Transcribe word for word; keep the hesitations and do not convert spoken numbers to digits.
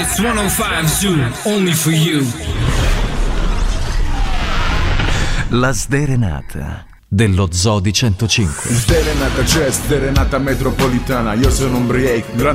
It's centocinque Zoo, only for you. La sderenata dello Zoo di centocinque. Sderenata c'è, sderenata metropolitana. Io sono un break,